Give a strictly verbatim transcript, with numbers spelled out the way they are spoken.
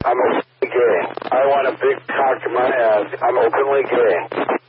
I'm openly gay. I want a big cock in my ass. I'm openly gay.